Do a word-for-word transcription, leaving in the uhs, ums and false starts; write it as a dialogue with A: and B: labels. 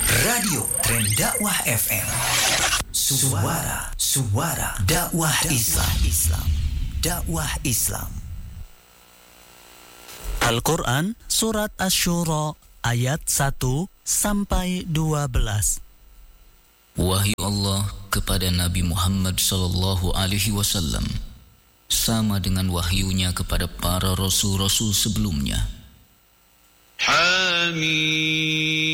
A: Radio Tren Dakwah F M. Suara Suara Dakwah Islam Islam Dakwah Islam.
B: Al-Quran Surat Asy-Syura ayat satu sampai dua belas.
C: Wahyu Allah kepada Nabi Muhammad sallallahu alaihi wasallam sama dengan wahyunya kepada para rasul-rasul sebelumnya.
D: Hamim